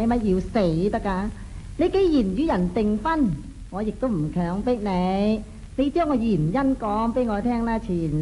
乜要死得㗎？你既然與人訂婚，我亦都唔強迫你。你將個原因講俾我聽啦，前